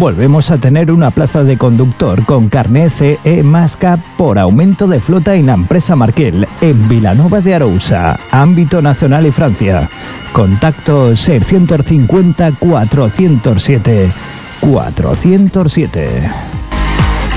Volvemos a tener una plaza de conductor con carné CE Masca por aumento de flota en la empresa Markel, en Vilanova de Arousa, ámbito nacional y Francia. Contacto 650 407 407.